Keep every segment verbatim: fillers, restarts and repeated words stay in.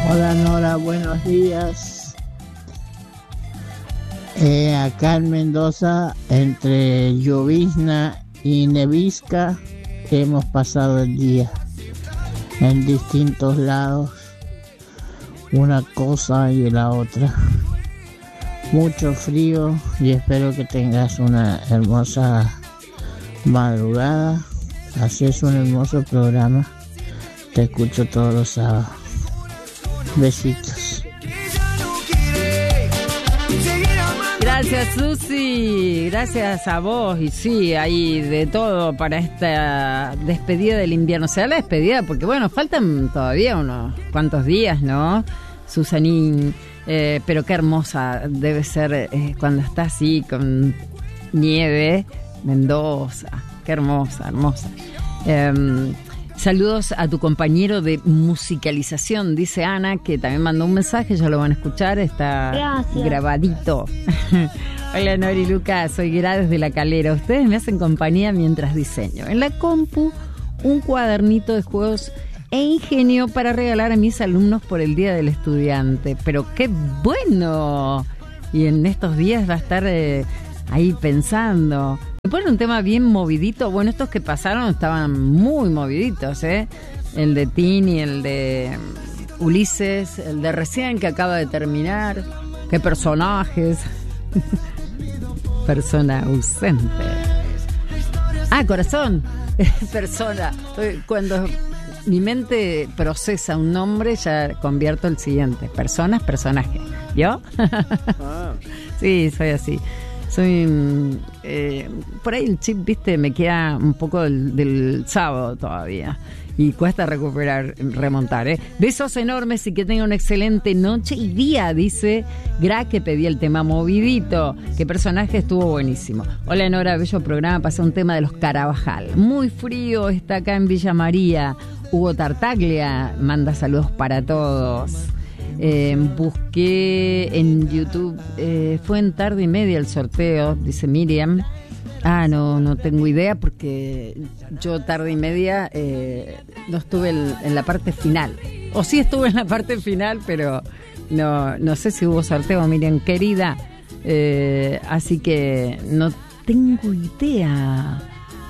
Hola Nora, buenos días. Eh, acá en Mendoza, entre llovizna y nevisca, hemos pasado el día en distintos lados, una cosa y la otra. Mucho frío y espero que tengas una hermosa madrugada. Haces un hermoso programa. Te escucho todos los sábados. Besitos. Gracias, Susi. Gracias a vos. Y sí, hay de todo para esta despedida del invierno. O sea, la despedida, porque bueno, faltan todavía unos cuantos días, ¿no? Susanín, eh, pero qué hermosa debe ser eh, cuando está así con nieve, Mendoza. Qué hermosa, hermosa. Eh, Saludos a tu compañero de musicalización, dice Ana, que también mandó un mensaje, ya lo van a escuchar, está Gracias. grabadito. Hola Nori Lucas, soy Gra desde La Calera. Ustedes me hacen compañía mientras diseño. En la compu, un cuadernito de juegos e ingenio para regalar a mis alumnos por el Día del Estudiante. Pero qué bueno. Y en estos días va a estar eh, ahí pensando. Me ponen un tema bien movidito. Bueno, estos que pasaron estaban muy moviditos, ¿eh? El de Tini, el de Ulises, el de recién que acaba de terminar. Qué personajes. Persona ausente. Ah, corazón. Persona. Cuando mi mente procesa un nombre, ya convierto el siguiente. Personas, personaje. ¿Yo? Ah. Sí, soy así. Soy eh, por ahí el chip, viste, me queda un poco del, del sábado todavía y cuesta recuperar, remontar, ¿eh? Besos enormes y que tenga una excelente noche y día, dice Gra, que pedía el tema movidito. Qué personaje, estuvo buenísimo. Hola Nora, bello programa, pasó un tema de los Carabajal. Muy frío está acá en Villa María. Hugo Tartaglia manda saludos para todos. Eh, busqué en YouTube, eh, fue en tarde y media el sorteo, dice Miriam. Ah, no, no tengo idea porque yo tarde y media eh, no estuve en, en la parte final. O sí estuve en la parte final, pero no, no sé si hubo sorteo, Miriam, querida. Eh, así que no tengo idea.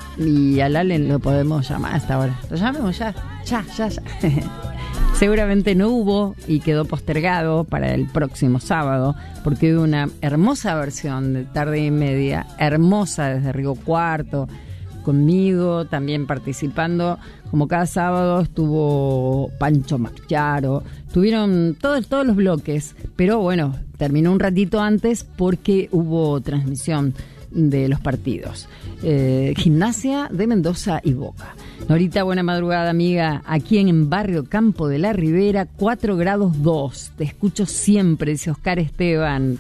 Y al Ale lo podemos llamar hasta ahora. Lo llamemos ya, ya, ya, ya. Seguramente no hubo y quedó postergado para el próximo sábado porque hubo una hermosa versión de tarde y media, hermosa desde Río Cuarto, conmigo también participando. Como cada sábado estuvo Pancho Marcharo, tuvieron todos, todos los bloques, pero bueno, terminó un ratito antes porque hubo transmisión de los partidos. Eh, Gimnasia de Mendoza y Boca. Norita, buena madrugada, amiga. Aquí en Barrio Campo de la Ribera, cuatro grados dos. Te escucho siempre, dice Oscar Esteban.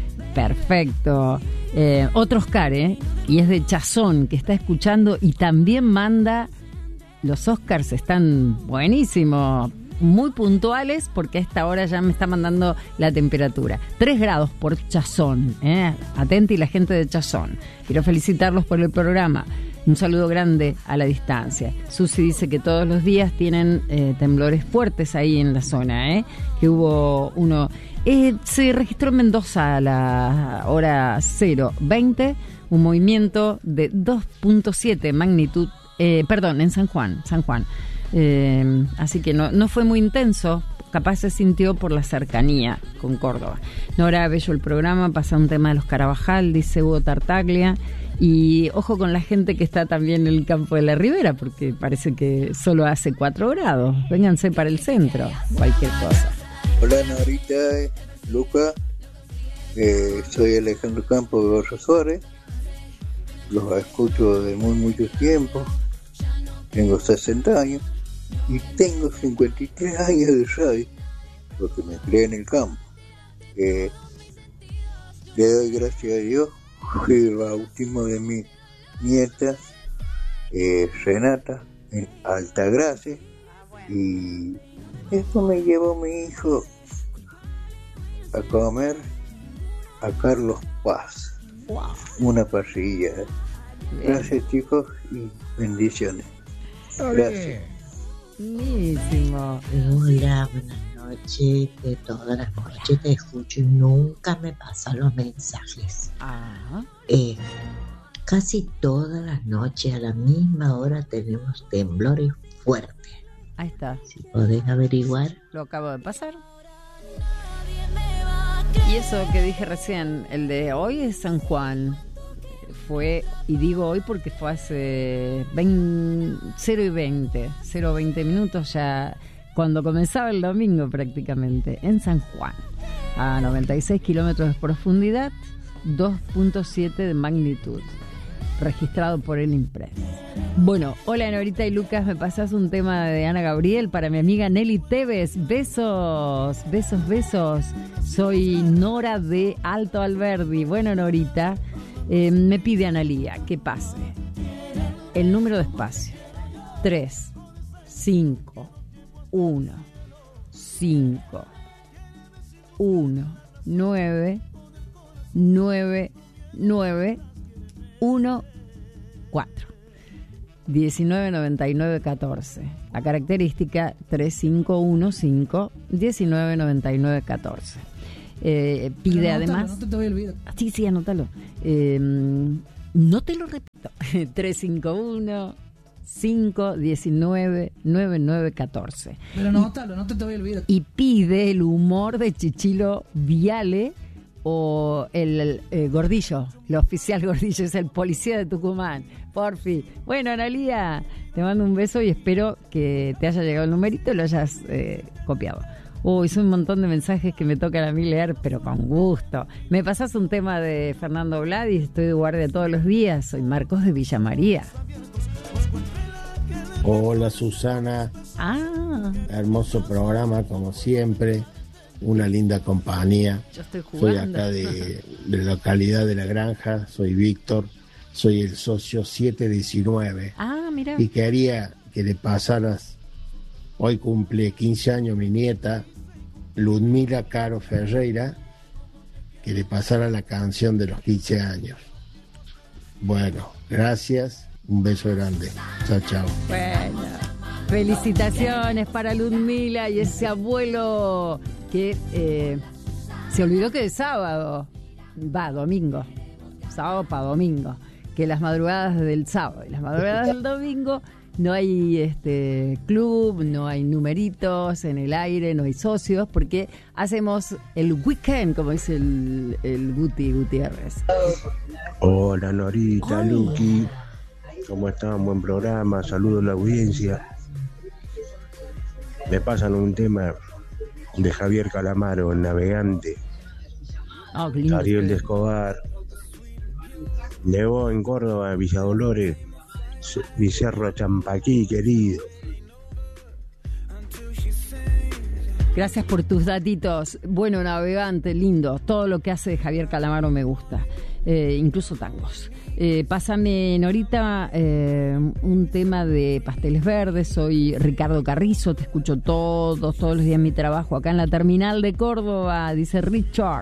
Perfecto. Eh, otro Oscar, ¿eh? Y es de Chazón, que está escuchando y también manda. Los Oscars están buenísimos, muy puntuales, porque a esta hora ya me está mandando la temperatura. tres grados por Chazón, ¿eh? Atenti la gente de Chazón. Quiero felicitarlos por el programa. Un saludo grande a la distancia. Susi dice que todos los días tienen eh, temblores fuertes ahí en la zona, ¿eh? Que hubo uno. Eh, se registró en Mendoza a la hora cero veinte un movimiento de dos punto siete magnitud, eh, perdón, en San Juan, San Juan. Eh, así que no, no fue muy intenso, capaz se sintió por la cercanía con Córdoba. Nora, bello el programa, pasa un tema de los Carabajal, dice Hugo Tartaglia. Y ojo con la gente que está también en el campo de la Ribera, porque parece que solo hace cuatro grados. Vénganse para el centro, cualquier cosa. Hola Norita, Luca, eh, soy Alejandro Campos de Barrio Suárez. Los escucho de muy mucho tiempo. Tengo sesenta años y tengo cincuenta y tres años de radio, porque me crié en el campo. Eh, le doy gracias a Dios. Fui el bautismo de mi nieta eh, Renata en Altagracia y esto me llevó mi hijo a comer a Carlos Paz. Wow. Una parrilla. Gracias chicos y bendiciones. Gracias. Buenísimo. Hola, buenas noche, de todas las noches te escucho y nunca me pasan los mensajes. Ah. Eh, casi todas las noches a la misma hora tenemos temblores fuertes. Ahí está. Si podés averiguar. Lo acabo de pasar. Y eso que dije recién, el de hoy es San Juan. Fue, y digo hoy porque fue hace veinte, cero y veinte, cero veinte minutos ya, cuando comenzaba el domingo prácticamente, en San Juan, a noventa y seis kilómetros de profundidad, dos punto siete de magnitud, registrado por el INPRES. Bueno, hola Norita y Lucas, me pasás un tema de Ana Gabriel para mi amiga Nelly Tevez. Besos, besos, besos. Soy Nora de Alto Alberdi. Bueno, Norita, eh, me pide Analía que pase el número de espacio tres, cinco, uno, cinco, uno, nueve, nueve, nueve, uno, cuatro. diecinueve noventa y nueve catorce. La característica tres cinco uno cinco diecinueve noventa y nueve catorce. Eh, pide anótalo, además. No te, te voy a olvidar. Sí, sí, anótalo. Eh, no te lo repito. tres cinco uno cinco diecinueve noventa y nueve catorce. Pero anótalo, no te, te voy a olvidar. Y pide el humor de Chichilo Viale o el, el eh, Gordillo, el oficial Gordillo, es el policía de Tucumán. Porfi. Bueno, Analía, te mando un beso y espero que te haya llegado el numerito y lo hayas eh, copiado. Uy, son un montón de mensajes que me tocan a mí leer, pero con gusto. Me pasás un tema de Fernando Vladi, estoy de guardia todos los días. Soy Marcos de Villa María. Hola Susana. Ah. Hermoso programa como siempre. Una linda compañía. Yo estoy jugando. Soy acá de, de la localidad de La Granja, soy Víctor, soy el socio siete diecinueve. Ah, mira. Y quería que le pasaras, hoy cumple quince años mi nieta, Ludmila Caro Ferreira, que le pasara la canción de los quince años. Bueno, gracias, un beso grande. Chao, chao. Bueno, felicitaciones para Ludmila y ese abuelo que eh, se olvidó que es sábado, va, domingo, sábado para domingo, que las madrugadas del sábado y las madrugadas del domingo no hay este club, no hay numeritos en el aire, no hay socios, porque hacemos el weekend, como dice el, el Guti Gutiérrez. Hola Norita, Luqui, ¿cómo están? Buen programa, saludos a la audiencia. Me pasan un tema de Javier Calamaro, el navegante. Oh, lindo. Ariel de Escobar. Nevó en Córdoba, Villa Dolores, Vicerro Champaquí, querido. Gracias por tus datitos. Bueno, navegante, lindo. Todo lo que hace Javier Calamaro me gusta. Eh, incluso tangos. Eh, pásame, Norita, eh, un tema de Pasteles Verdes. Soy Ricardo Carrizo, te escucho todos, todos los días en mi trabajo acá en la terminal de Córdoba, dice Richard.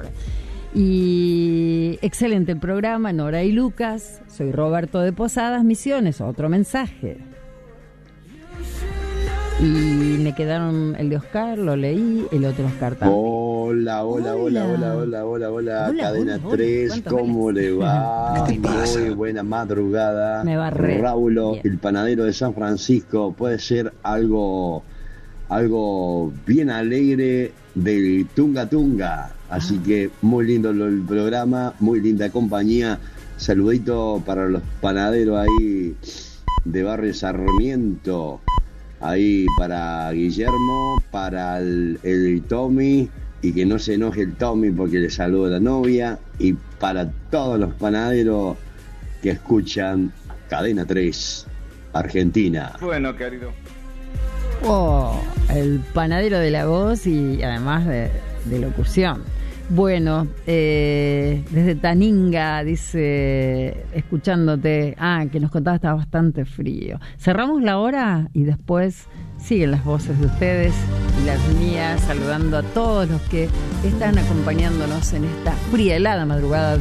Y excelente el programa, Nora y Lucas. Soy Roberto de Posadas, Misiones. Otro mensaje. Y me quedaron el de Oscar, lo leí, el otro Oscar también. Hola, hola, hola, hola, hola, hola, hola, hola. Cadena hola, tres, hola. ¿Cómo le va? Muy buena madrugada. Me va re Raulo, bien. El panadero de San Francisco, puede ser algo, algo bien alegre del Tunga Tunga. Así ah. que muy lindo el programa, muy linda compañía. Saludito para los panaderos ahí de Barrio Sarmiento. Ahí para Guillermo, para el, el Tommy, y que no se enoje el Tommy porque le saluda a la novia, y para todos los panaderos que escuchan Cadena tres, Argentina. Bueno, querido. Oh, el panadero de la voz y además de, de locución. Bueno, eh, desde Taninga, dice, escuchándote, ah, que nos contaba estaba bastante frío. Cerramos la hora y después siguen las voces de ustedes y las mías, saludando a todos los que están acompañándonos en esta fría, helada madrugada